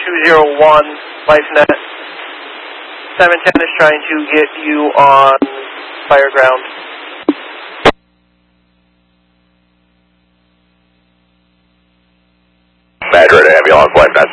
201 LifeNet. 710 is trying to get you on fire ground. Badger to ambulance, LifeNet